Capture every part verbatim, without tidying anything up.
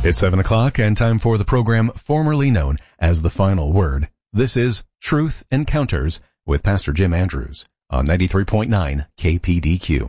It's seven o'clock and time for the program formerly known as The Final Word. This is Truth Encounters with Pastor Jim Andrews on ninety-three point nine K P D Q.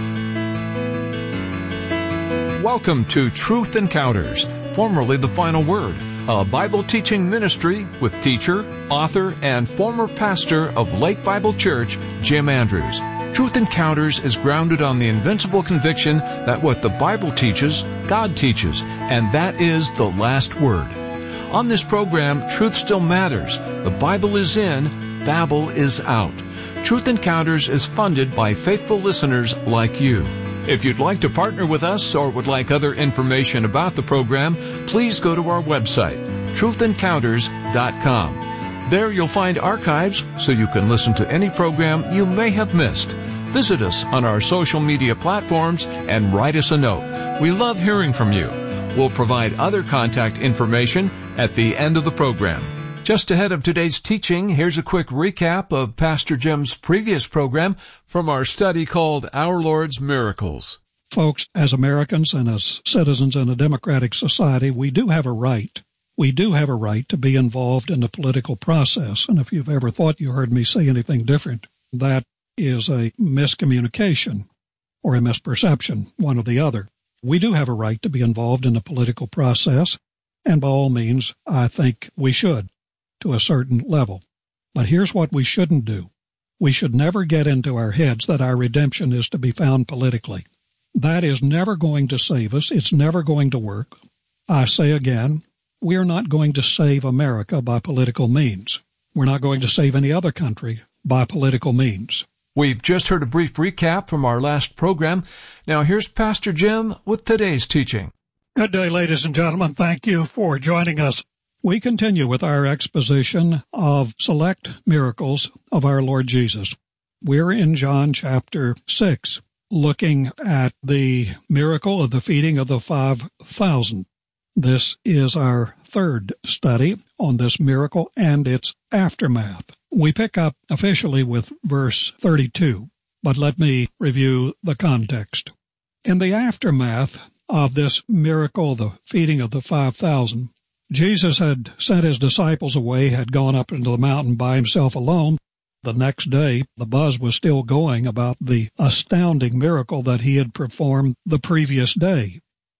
Welcome to Truth Encounters, formerly The Final Word, a Bible teaching ministry with teacher, author, and former pastor of Lake Bible Church, Jim Andrews. Truth Encounters is grounded on the invincible conviction that what the Bible teaches, God teaches, and that is the last word. On this program, truth still matters. The Bible is in, Babel is out. Truth Encounters is funded by faithful listeners like you. If you'd like to partner with us or would like other information about the program, please go to our website, truth encounters dot com. There you'll find archives so you can listen to any program you may have missed. Visit us on our social media platforms and write us a note. We love hearing from you. We'll provide other contact information at the end of the program. Just ahead of today's teaching, here's a quick recap of Pastor Jim's previous program from our study called Our Lord's Miracles. Folks, as Americans and as citizens in a democratic society, we do have a right. We do have a right to be involved in the political process. And if you've ever thought you heard me say anything different, that is a miscommunication or a misperception, one or the other. We do have a right to be involved in the political process, and by all means, I think we should, to a certain level. But here's what we shouldn't do. We should never get into our heads that our redemption is to be found politically. That is never going to save us. It's never going to work. I say again, we are not going to save America by political means. We're not going to save any other country by political means. We've just heard a brief recap from our last program. Now here's Pastor Jim with today's teaching. Good day, ladies and gentlemen. Thank you for joining us. We continue with our exposition of select miracles of our Lord Jesus. We're in John chapter six, looking at the miracle of the feeding of the five thousand. This is our third study on this miracle and its aftermath. We pick up officially with verse thirty-two, but let me review the context. In the aftermath of this miracle, the feeding of the five thousand, Jesus had sent his disciples away, had gone up into the mountain by himself alone. The next day, the buzz was still going about the astounding miracle that he had performed the previous day.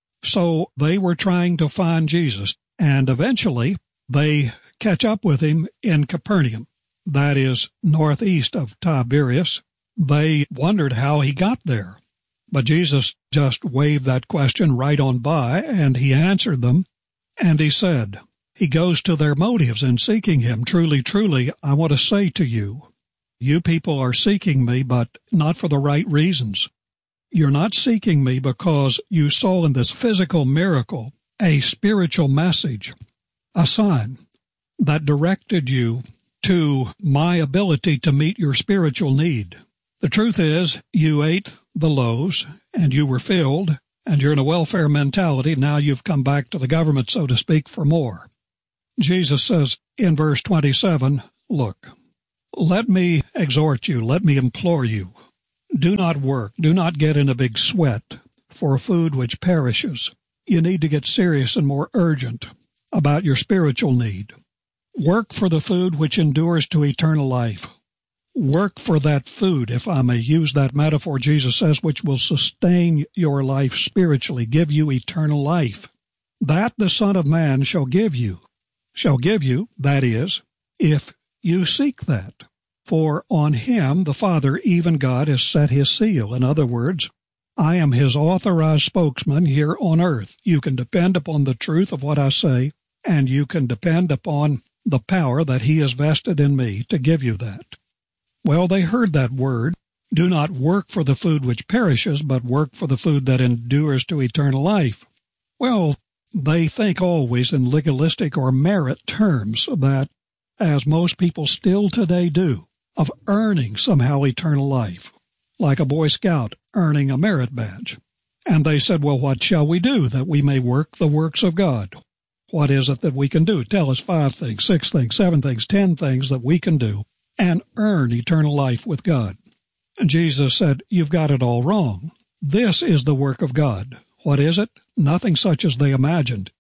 So they were trying to find Jesus, and eventually they catch up with him in Capernaum. That is northeast of Tiberias. They wondered how he got there. But Jesus just waved that question right on by, and he answered them, and he said, he goes to their motives in seeking him. Truly, truly, I want to say to you, you people are seeking me, but not for the right reasons. You're not seeking me because you saw in this physical miracle a spiritual message, a sign that directed you to my ability to meet your spiritual need. The truth is, you ate the loaves, and you were filled, and you're in a welfare mentality. Now you've come back to the government, so to speak, for more. Jesus says in verse twenty-seven, look, let me exhort you, let me implore you. Do not work, do not get in a big sweat for food which perishes. You need to get serious and more urgent about your spiritual need. Work for the food which endures to eternal life. Work for that food, if I may use that metaphor Jesus says, which will sustain your life spiritually, give you eternal life. That the Son of Man shall give you, shall give you, that is, if you seek that. For on him the Father, even God, has set his seal. In other words, I am his authorized spokesman here on earth. You can depend upon the truth of what I say, and you can depend upon the power that he has vested in me to give you that. Well, they heard that word. Do not work for the food which perishes, but work for the food that endures to eternal life. Well, they think always in legalistic or merit terms, that, as most people still today do, of earning somehow eternal life, like a Boy Scout earning a merit badge. And they said, well, what shall we do that we may work the works of God? What is it that we can do? Tell us five things, six things, seven things, ten things that we can do and earn eternal life with God. And Jesus said, you've got it all wrong. This is the work of God. What is it? Nothing such as they imagined.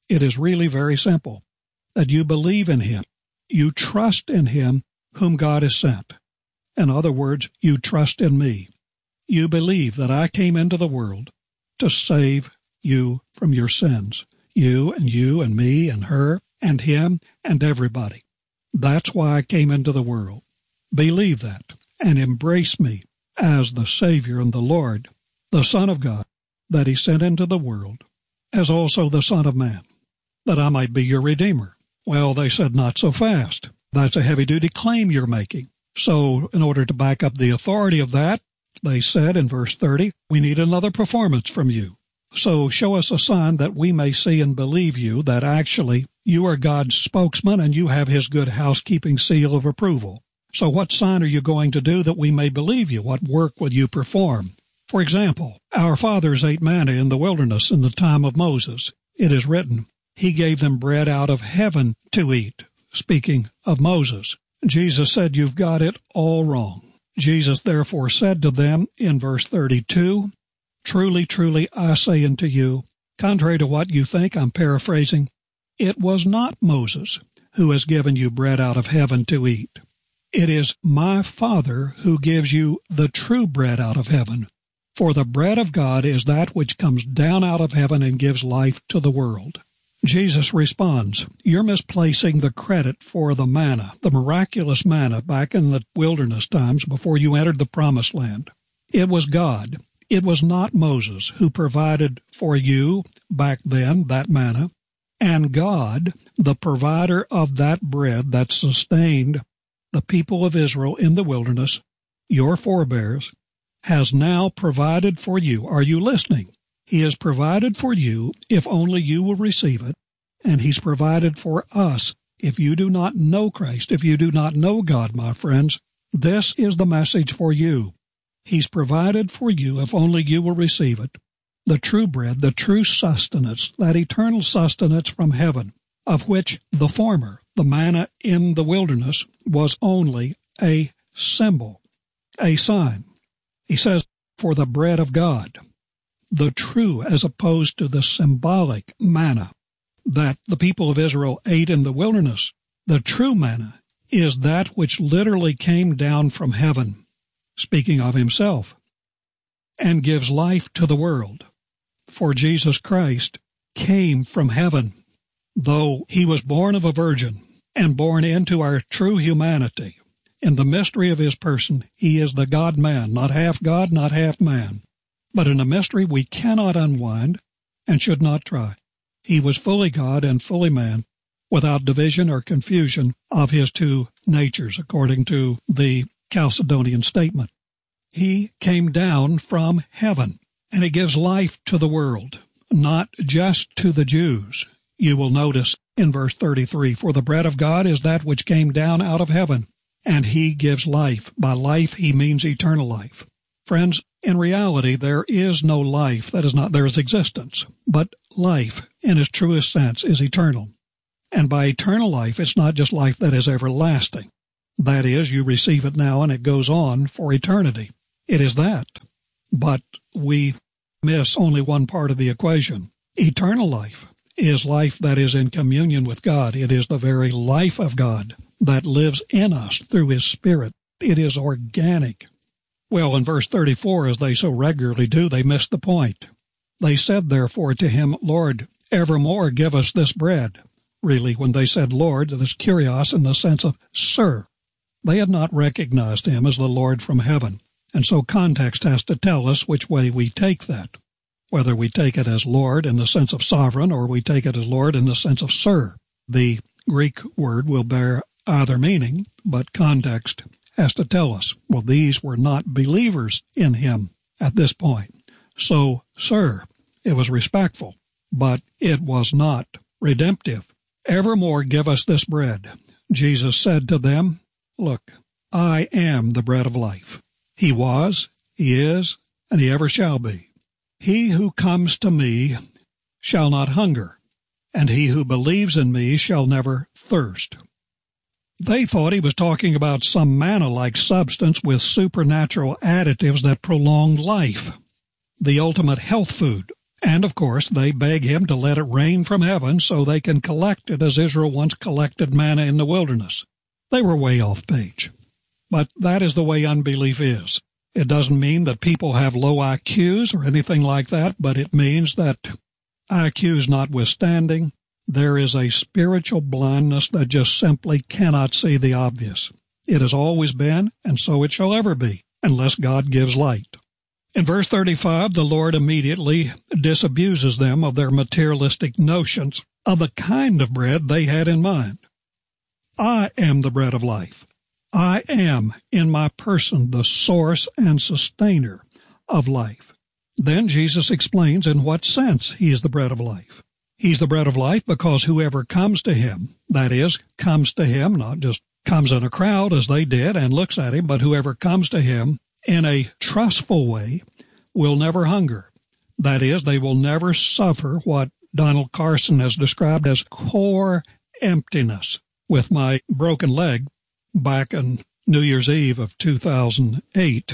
It is really very simple, that you believe in him. You trust in him whom God has sent. In other words, you trust in me. You believe that I came into the world to save you from your sins. You and you and me and her and him and everybody. That's why I came into the world. Believe that and embrace me as the Savior and the Lord, the Son of God, that he sent into the world, as also the Son of Man, that I might be your Redeemer. Well, they said, not so fast. That's a heavy-duty claim you're making. So in order to back up the authority of that, they said in verse thirty, we need another performance from you. So show us a sign that we may see and believe you, that actually you are God's spokesman and you have his good housekeeping seal of approval. So what sign are you going to do that we may believe you? What work will you perform? For example, our fathers ate manna in the wilderness in the time of Moses. It is written, he gave them bread out of heaven to eat. Speaking of Moses, Jesus said, you've got it all wrong. Jesus therefore said to them in verse thirty-two, truly, truly, I say unto you, contrary to what you think, I'm paraphrasing, it was not Moses who has given you bread out of heaven to eat. It is my Father who gives you the true bread out of heaven. For the bread of God is that which comes down out of heaven and gives life to the world. Jesus responds, you're misplacing the credit for the manna, the miraculous manna back in the wilderness times before you entered the promised land. It was God. It was not Moses who provided for you back then that manna. And God, the provider of that bread that sustained the people of Israel in the wilderness, your forebears, has now provided for you. Are you listening? He has provided for you if only you will receive it, and he's provided for us if you do not know Christ, if you do not know God, my friends. This is the message for you. He's provided for you if only you will receive it, the true bread, the true sustenance, that eternal sustenance from heaven, of which the former, the manna in the wilderness, was only a symbol, a sign. He says, for the bread of God, the true as opposed to the symbolic manna that the people of Israel ate in the wilderness. The true manna is that which literally came down from heaven, speaking of himself, and gives life to the world. For Jesus Christ came from heaven, though he was born of a virgin and born into our true humanity. In the mystery of his person, he is the God-man, not half God, not half man. But in a mystery we cannot unwind and should not try. He was fully God and fully man, without division or confusion of his two natures, according to the Chalcedonian statement. He came down from heaven, and he gives life to the world, not just to the Jews. You will notice in verse thirty-three, for the bread of God is that which came down out of heaven, and he gives life. By life he means eternal life. Friends, in reality, there is no life that is not, there is existence, but life in its truest sense is eternal. And by eternal life, it's not just life that is everlasting. That is, you receive it now and it goes on for eternity. It is that. But we miss only one part of the equation. Eternal life is life that is in communion with God. It is the very life of God that lives in us through his Spirit. It is organic. Well, in verse thirty-four, as they so regularly do, they missed the point. They said, therefore, to him, Lord, evermore give us this bread. Really, when they said Lord, that's kurios in the sense of Sir. They had not recognized him as the Lord from heaven. And so context has to tell us which way we take that, whether we take it as Lord in the sense of sovereign or we take it as Lord in the sense of Sir. The Greek word will bear either meaning, but context has to tell us, well, these were not believers in him at this point. So, Sir, it was respectful, but it was not redemptive. Evermore give us this bread. Jesus said to them, look, I am the bread of life. He was, he is, and he ever shall be. He who comes to me shall not hunger, and he who believes in me shall never thirst. They thought he was talking about some manna-like substance with supernatural additives that prolonged life, the ultimate health food, And, of course, they beg him to let it rain from heaven so they can collect it as Israel once collected manna in the wilderness. They were way off page. But that is the way unbelief is. It doesn't mean that people have low I Qs or anything like that, but it means that I Qs notwithstanding, there is a spiritual blindness that just simply cannot see the obvious. It has always been, and so it shall ever be, unless God gives light. In verse thirty-five, the Lord immediately disabuses them of their materialistic notions of the kind of bread they had in mind. I am the bread of life. I am, in my person, the source and sustainer of life. Then Jesus explains in what sense he is the bread of life. He's the bread of life because whoever comes to him, that is, comes to him, not just comes in a crowd as they did and looks at him, but whoever comes to him in a trustful way will never hunger. That is, they will never suffer what Donald Carson has described as core emptiness. With my broken leg back on New Year's Eve of two thousand eight,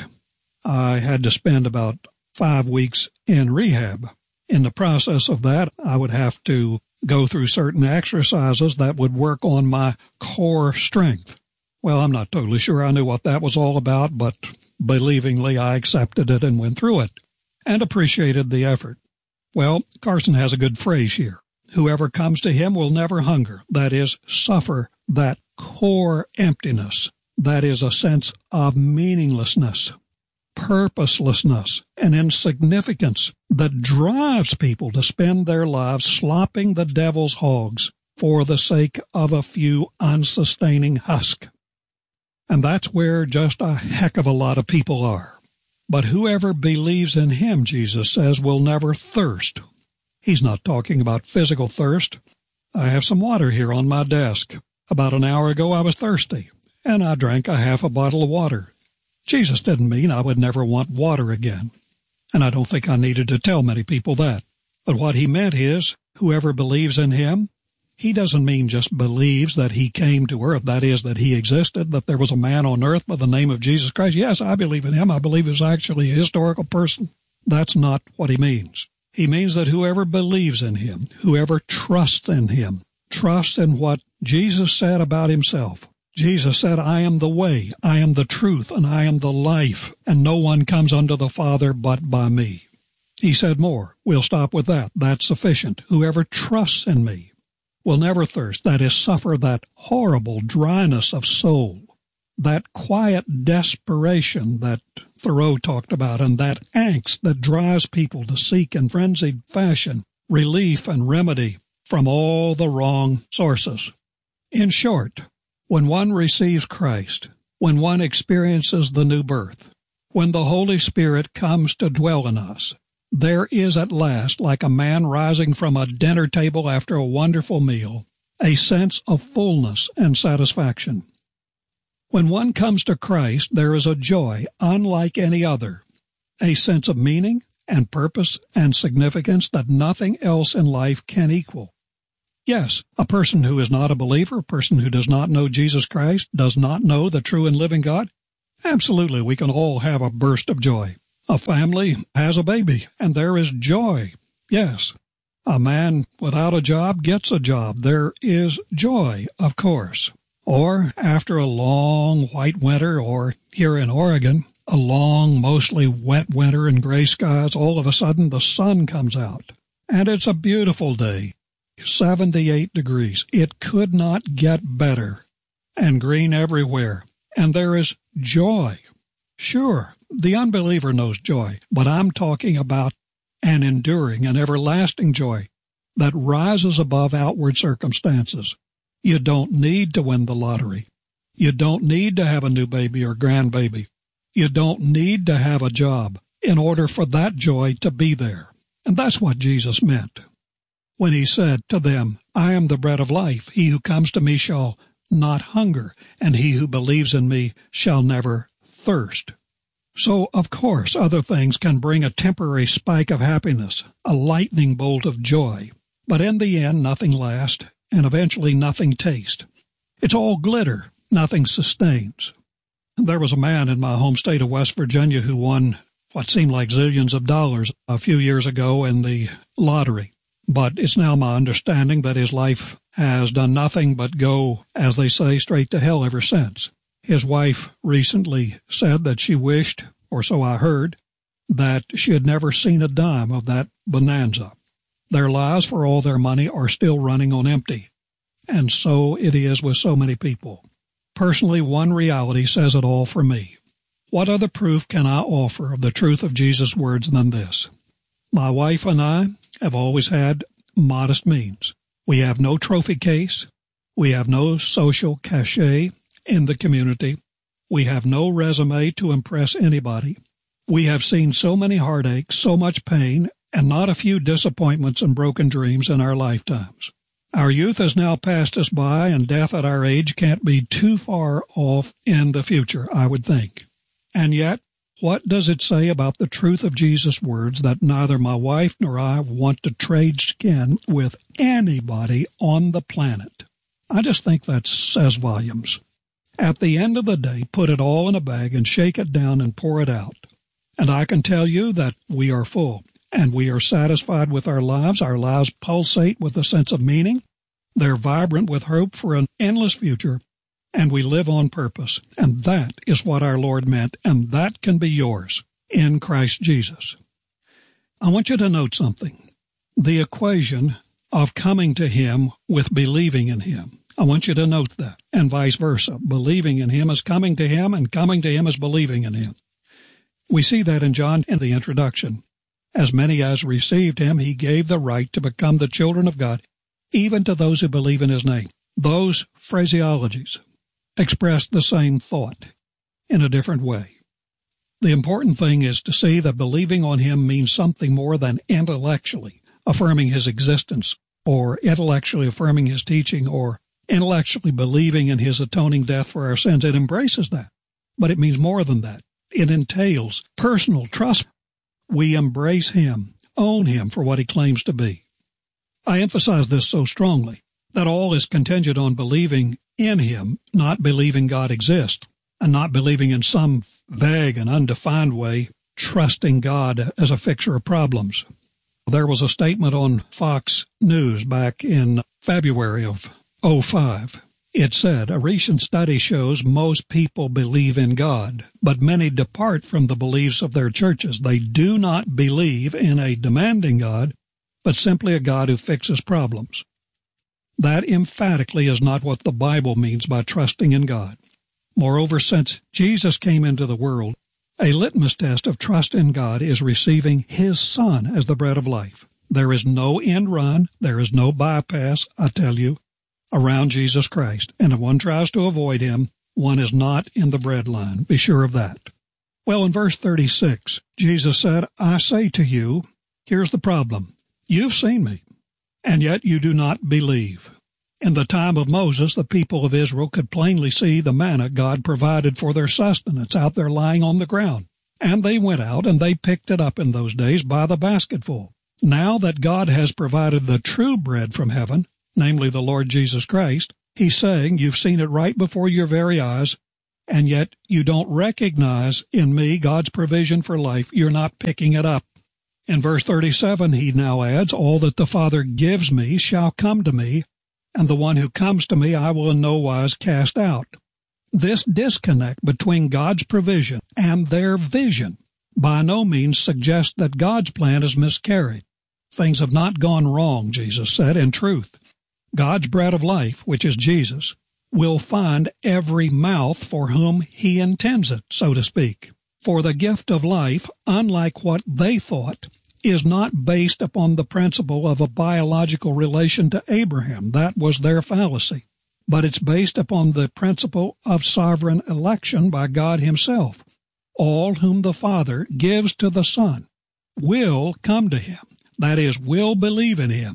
I had to spend about five weeks in rehab. In the process of that, I would have to go through certain exercises that would work on my core strength. Well, I'm not totally sure I knew what that was all about, but believingly I accepted it and went through it and appreciated the effort. Well, Carson has a good phrase here. Whoever comes to him will never hunger, that is, suffer that core emptiness, that is, a sense of meaninglessness, purposelessness, and insignificance that drives people to spend their lives slopping the devil's hogs for the sake of a few unsustaining husks. And that's where just a heck of a lot of people are. But whoever believes in him, Jesus says, will never thirst. He's not talking about physical thirst. I have some water here on my desk. About an hour ago I was thirsty, and I drank a half a bottle of water. Jesus didn't mean I would never want water again, and I don't think I needed to tell many people that. But what he meant is, whoever believes in him, he doesn't mean just believes that he came to earth, that is, that he existed, that there was a man on earth by the name of Jesus Christ. Yes, I believe in him. I believe he was actually a historical person. That's not what he means. He means that whoever believes in him, whoever trusts in him, trusts in what Jesus said about himself. Jesus said, I am the way, I am the truth, and I am the life, and no one comes unto the Father but by me. He said more. We'll stop with that. That's sufficient. Whoever trusts in me will never thirst, that is, suffer that horrible dryness of soul, that quiet desperation that Thoreau talked about, and that angst that drives people to seek in frenzied fashion relief and remedy from all the wrong sources. In short, when one receives Christ, when one experiences the new birth, when the Holy Spirit comes to dwell in us, there is at last, like a man rising from a dinner table after a wonderful meal, a sense of fullness and satisfaction. When one comes to Christ, there is a joy unlike any other, a sense of meaning and purpose and significance that nothing else in life can equal. Yes, a person who is not a believer, a person who does not know Jesus Christ, does not know the true and living God, absolutely, we can all have a burst of joy. A family has a baby, and there is joy. Yes, a man without a job gets a job. There is joy, of course. Or after a long white winter, or here in Oregon, a long, mostly wet winter and gray skies, all of a sudden the sun comes out. And it's a beautiful day, seventy-eight degrees. It could not get better. And green everywhere. And there is joy. Sure, the unbeliever knows joy, but I'm talking about an enduring and everlasting joy that rises above outward circumstances. You don't need to win the lottery. You don't need to have a new baby or grandbaby. You don't need to have a job in order for that joy to be there. And that's what Jesus meant when he said to them, I am the bread of life. He who comes to me shall not hunger, and he who believes in me shall never thirst. So, of course, other things can bring a temporary spike of happiness, a lightning bolt of joy. But in the end, nothing lasts, and eventually nothing tastes. It's all glitter, nothing sustains. There was a man in my home state of West Virginia who won what seemed like zillions of dollars a few years ago in the lottery. But it's now my understanding that his life has done nothing but go, as they say, straight to hell ever since. His wife recently said that she wished, or so I heard, that she had never seen a dime of that bonanza. Their lives, for all their money, are still running on empty. And so it is with so many people. Personally, one reality says it all for me. What other proof can I offer of the truth of Jesus' words than this? My wife and I have always had modest means. We have no trophy case. We have no social cachet in the community. We have no resume to impress anybody. We have seen so many heartaches, so much pain, and not a few disappointments and broken dreams in our lifetimes. Our youth has now passed us by, and death at our age can't be too far off in the future, I would think. And yet, what does it say about the truth of Jesus' words that neither my wife nor I want to trade skin with anybody on the planet? I just think that says volumes. At the end of the day, put it all in a bag and shake it down and pour it out. And I can tell you that we are full, and we are satisfied with our lives. Our lives pulsate with a sense of meaning. They're vibrant with hope for an endless future, and we live on purpose. And that is what our Lord meant, and that can be yours in Christ Jesus. I want you to note something. The equation of coming to Him with believing in Him. I want you to note that, and vice versa. Believing in Him is coming to Him, and coming to Him is believing in Him. We see that in John in the introduction. As many as received Him, He gave the right to become the children of God, even to those who believe in His name. Those phraseologies express the same thought in a different way. The important thing is to see that believing on Him means something more than intellectually affirming His existence, or intellectually affirming His teaching, or intellectually believing in His atoning death for our sins. It embraces that, but it means more than that. It entails personal trust. We embrace Him, own Him for what He claims to be. I emphasize this so strongly, that all is contingent on believing in Him, not believing God exists, and not believing in some vague and undefined way, trusting God as a fixer of problems. There was a statement on Fox News back in February of oh five. It said, a recent study shows most people believe in God, but many depart from the beliefs of their churches. They do not believe in a demanding God, but simply a God who fixes problems. That emphatically is not what the Bible means by trusting in God. Moreover, since Jesus came into the world, a litmus test of trust in God is receiving His Son as the bread of life. There is no end run, there is no bypass, I tell you, around Jesus Christ. And if one tries to avoid Him, one is not in the bread line. Be sure of that. Well, in verse thirty-six, Jesus said, I say to you, here's the problem. You've seen me, and yet you do not believe. In the time of Moses, the people of Israel could plainly see the manna God provided for their sustenance out there lying on the ground. And they went out and they picked it up in those days by the basketful. Now that God has provided the true bread from heaven, namely the Lord Jesus Christ, He's saying you've seen it right before your very eyes, and yet you don't recognize in me God's provision for life. You're not picking it up. In verse thirty-seven, He now adds, all that the Father gives me shall come to me, and the one who comes to me I will in no wise cast out. This disconnect between God's provision and their vision by no means suggests that God's plan has miscarried. Things have not gone wrong, Jesus said. In truth, God's bread of life, which is Jesus, will find every mouth for whom He intends it, so to speak. For the gift of life, unlike what they thought, is not based upon the principle of a biological relation to Abraham. That was their fallacy. But it's based upon the principle of sovereign election by God Himself. All whom the Father gives to the Son will come to Him, that is, will believe in Him.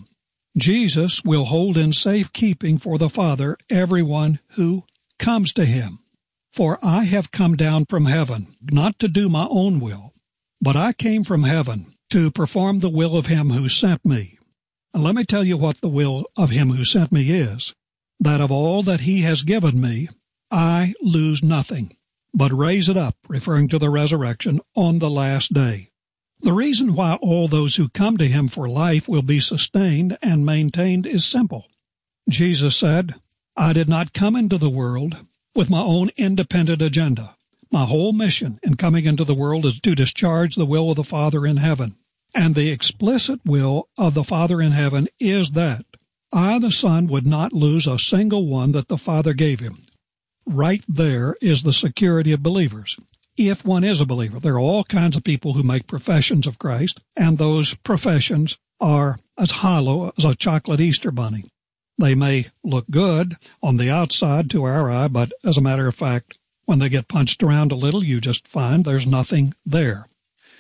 Jesus will hold in safekeeping for the Father everyone who comes to Him. For I have come down from heaven, not to do my own will, but I came from heaven to perform the will of Him who sent me. And let me tell you what the will of Him who sent me is, that of all that He has given me, I lose nothing, but raise it up, referring to the resurrection, on the last day. The reason why all those who come to him for life will be sustained and maintained is simple. Jesus said, I did not come into the world with my own independent agenda. My whole mission in coming into the world is to discharge the will of the Father in heaven. And the explicit will of the Father in heaven is that I, the Son, would not lose a single one that the Father gave him. Right there is the security of believers. If one is a believer, there are all kinds of people who make professions of Christ, and those professions are as hollow as a chocolate Easter bunny. They may look good on the outside to our eye, but as a matter of fact, when they get punched around a little, you just find there's nothing there.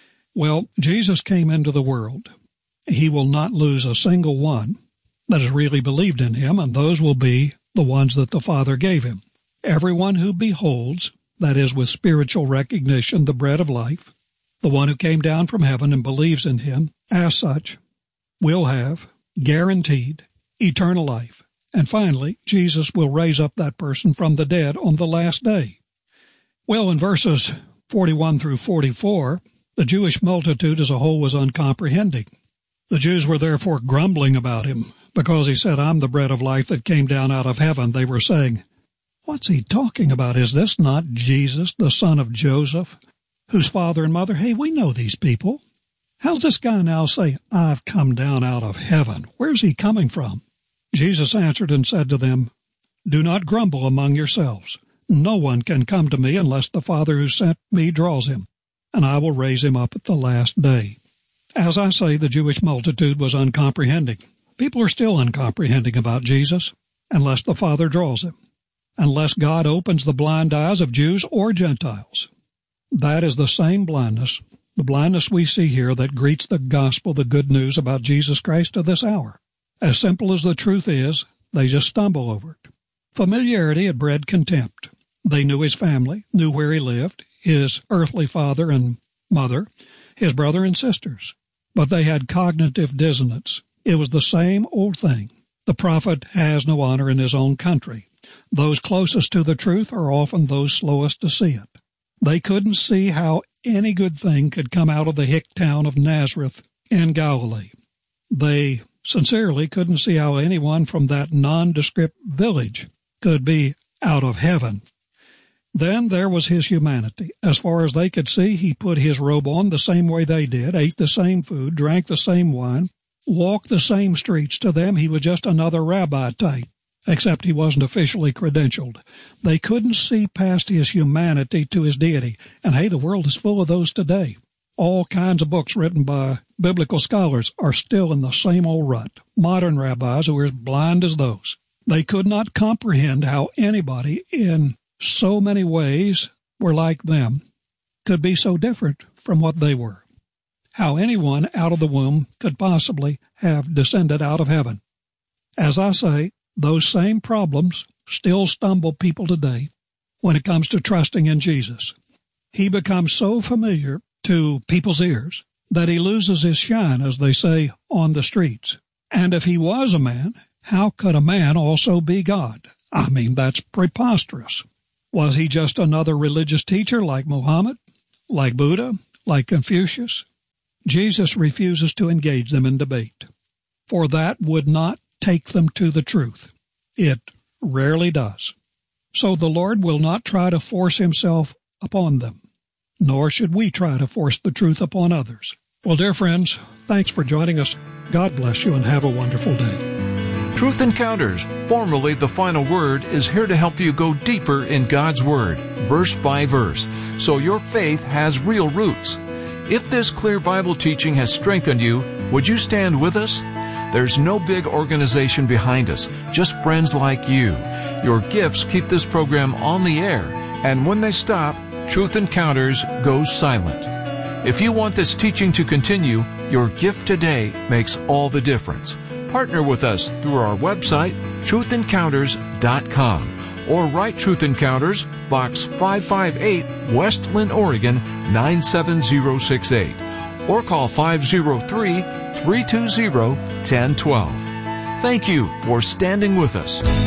Well, Jesus came into the world. He will not lose a single one that has really believed in him, and those will be the ones that the Father gave him. Everyone who beholds, that is, with spiritual recognition, the bread of life, the one who came down from heaven and believes in him, as such, will have, guaranteed, eternal life. And finally, Jesus will raise up that person from the dead on the last day. Well, in verses forty-one through forty-four, the Jewish multitude as a whole was uncomprehending. The Jews were therefore grumbling about him, because he said, I'm the bread of life that came down out of heaven. They were saying, what's he talking about? Is this not Jesus, the son of Joseph, whose father and mother? Hey, we know these people. How's this guy now say, I've come down out of heaven? Where's he coming from? Jesus answered and said to them, do not grumble among yourselves. No one can come to me unless the Father who sent me draws him, and I will raise him up at the last day. As I say, the Jewish multitude was uncomprehending. People are still uncomprehending about Jesus, unless the Father draws him, unless God opens the blind eyes of Jews or Gentiles. That is the same blindness, the blindness we see here that greets the gospel, the good news about Jesus Christ to this hour. As simple as the truth is, they just stumble over it. Familiarity had bred contempt. They knew his family, knew where he lived, his earthly father and mother, his brother and sisters. But they had cognitive dissonance. It was the same old thing. The prophet has no honor in his own country. Those closest to the truth are often those slowest to see it. They couldn't see how any good thing could come out of the hick town of Nazareth in Galilee. They sincerely couldn't see how anyone from that nondescript village could be out of heaven. Then there was his humanity. As far as they could see, he put his robe on the same way they did, ate the same food, drank the same wine, walked the same streets. To them, he was just another rabbi type, except he wasn't officially credentialed. They couldn't see past his humanity to his deity. And hey, the world is full of those today. All kinds of books written by biblical scholars are still in the same old rut. Modern rabbis who are as blind as those. They could not comprehend how anybody in so many ways were like them could be so different from what they were. How anyone out of the womb could possibly have descended out of heaven. As I say, those same problems still stumble people today when it comes to trusting in Jesus. He becomes so familiar to people's ears that he loses his shine, as they say, on the streets. And if he was a man, how could a man also be God? I mean, that's preposterous. Was he just another religious teacher like Muhammad, like Buddha, like Confucius? Jesus refuses to engage them in debate, for that would not take them to the truth. It rarely does. So the Lord will not try to force himself upon them, nor should we try to force the truth upon others. Well, dear friends, thanks for joining us. God bless you and have a wonderful day. Truth Encounters, formerly The Final Word, is here to help you go deeper in God's Word, verse by verse, so your faith has real roots. If this clear Bible teaching has strengthened you, would you stand with us? There's no big organization behind us, just friends like you. Your gifts keep this program on the air, and when they stop, Truth Encounters goes silent. If you want this teaching to continue, your gift today makes all the difference. Partner with us through our website, truth encounters dot com, or write Truth Encounters, Box five five eight, West Linn, Oregon, nine seven zero six eight, or call five zero three, three two zero, one zero one two. Thank you for standing with us.